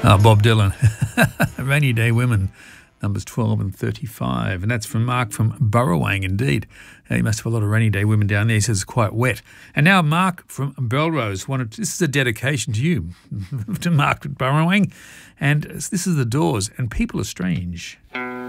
Bob Dylan, Rainy Day Women, numbers 12 and 35. And that's from Mark from Burrawang, indeed. He must have a lot of rainy day women down there. He says it's quite wet. And now Mark from Belrose. This is a dedication to you, to Mark at Burrawang. And this is The Doors, and People Are Strange.